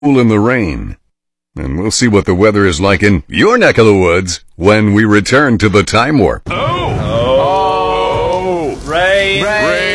in the rain. And we'll see what the weather is like in your neck of the woods when we return to the Time Warp. Oh! Rain!